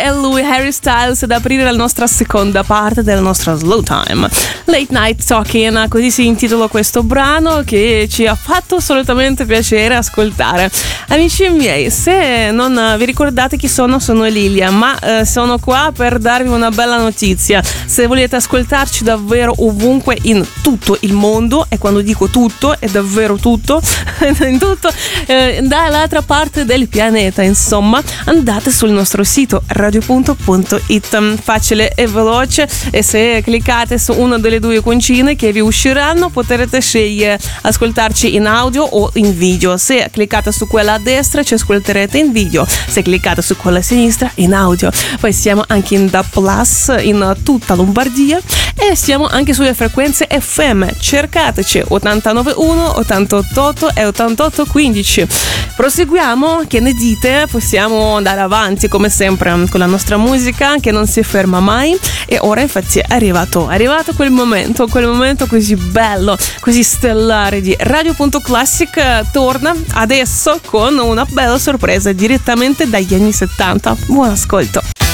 è lui, Harry Styles, ad aprire la nostra seconda parte della nostra Slow Time. Late Night Talking, così si intitola questo brano che ci ha fatto assolutamente piacere ascoltare. Amici miei, se non vi ricordate chi sono Lilia, ma sono qua per darvi una bella notizia. Se volete ascoltarci davvero ovunque in tutto il mondo, e quando dico tutto è davvero tutto, in tutto, dall'altra parte del pianeta, insomma, andate sul nostro sito radio.it, facile e veloce, e se cliccate su una delle due iconcine che vi usciranno potrete scegliere ascoltarci in audio o in video. Se cliccate su quella a destra ci ascolterete in video, se cliccate su quella a sinistra in audio. Poi siamo anche in DAB+ in tutta Lombardia e siamo anche sulle frequenze FM, cercateci 89.1, 88.8 e 88.15. Proseguiamo, che ne dite? Possiamo andare avanti come sempre con la nostra musica che non si ferma mai, e ora infatti è arrivato quel momento così bello, così stellare di Radio.Classic. Torna adesso con una bella sorpresa direttamente dagli anni 70. Buon ascolto.